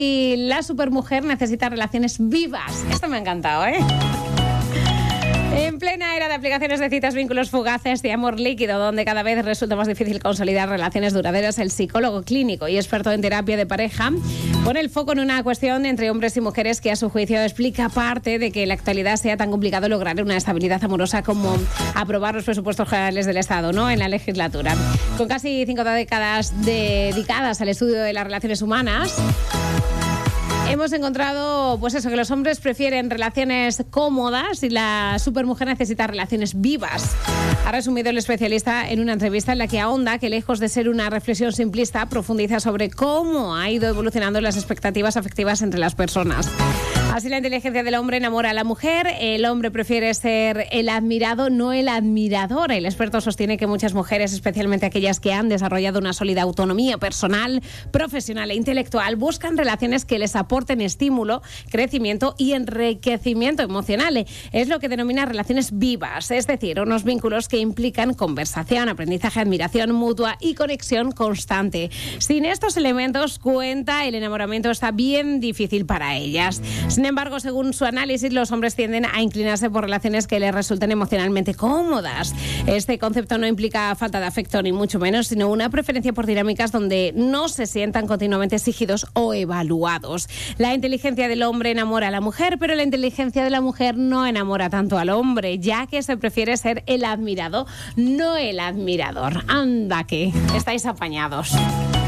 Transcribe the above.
Y la supermujer necesita relaciones vivas. Esto me ha encantado, ¿eh? En plena era de aplicaciones de citas, vínculos fugaces, de amor líquido, donde cada vez resulta más difícil consolidar relaciones duraderas, el psicólogo clínico y experto en terapia de pareja pone el foco en una cuestión entre hombres y mujeres que a su juicio explica parte de que en la actualidad sea tan complicado lograr una estabilidad amorosa como aprobar los presupuestos generales del Estado, ¿no?, en la legislatura. Con casi 5 décadas dedicadas al estudio de las relaciones humanas, hemos encontrado, pues eso, que los hombres prefieren relaciones cómodas y la supermujer necesita relaciones vivas. Ha resumido el especialista en una entrevista en la que ahonda que, lejos de ser una reflexión simplista, profundiza sobre cómo ha ido evolucionando las expectativas afectivas entre las personas. Así, la inteligencia del hombre enamora a la mujer. El hombre prefiere ser el admirado, no el admirador. El experto sostiene que muchas mujeres, especialmente aquellas que han desarrollado una sólida autonomía personal, profesional e intelectual, buscan relaciones que les aporten estímulo, crecimiento y enriquecimiento emocional. Es lo que denomina relaciones vivas, es decir, unos vínculos que implican conversación, aprendizaje, admiración mutua y conexión constante. Sin estos elementos, cuenta, el enamoramiento está bien difícil para ellas. Sin embargo, según su análisis, los hombres tienden a inclinarse por relaciones que les resulten emocionalmente cómodas. Este concepto no implica falta de afecto ni mucho menos, sino una preferencia por dinámicas donde no se sientan continuamente exigidos o evaluados. La inteligencia del hombre enamora a la mujer, pero la inteligencia de la mujer no enamora tanto al hombre, ya que se prefiere ser el admirado, no el admirador. Anda que estáis apañados.